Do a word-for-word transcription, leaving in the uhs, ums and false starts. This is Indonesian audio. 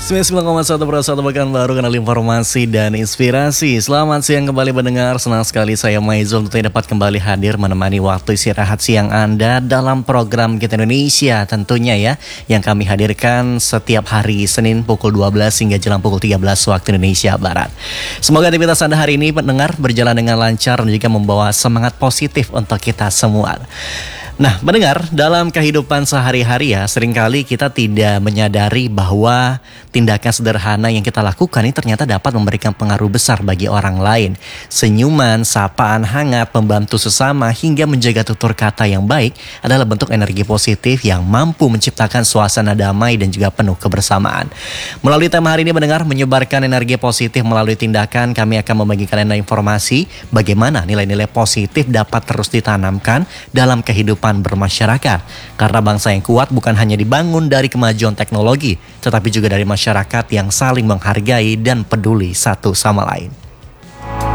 sembilan puluh sembilan koma satu per satu Pekan Baru, kanal informasi dan inspirasi. Selamat siang kembali mendengar. Senang sekali saya Maizul tentunya dapat kembali hadir menemani waktu istirahat siang Anda dalam program Kita Indonesia tentunya ya, yang kami hadirkan setiap hari Senin pukul dua belas hingga jelang pukul tiga belas waktu Indonesia Barat. Semoga aktivitas Anda hari ini pendengar berjalan dengan lancar dan juga membawa semangat positif untuk kita semua. Nah, mendengar dalam kehidupan sehari-hari ya, seringkali kita tidak menyadari bahwa tindakan sederhana yang kita lakukan ini ternyata dapat memberikan pengaruh besar bagi orang lain. Senyuman, sapaan hangat, membantu sesama, hingga menjaga tutur kata yang baik adalah bentuk energi positif yang mampu menciptakan suasana damai dan juga penuh kebersamaan. Melalui tema hari ini mendengar, menyebarkan energi positif melalui tindakan, kami akan membagikan Anda informasi bagaimana nilai-nilai positif dapat terus ditanamkan dalam kehidupan bermasyarakat. Karena bangsa yang kuat bukan hanya dibangun dari kemajuan teknologi, tetapi juga dari masyarakat yang saling menghargai dan peduli satu sama lain.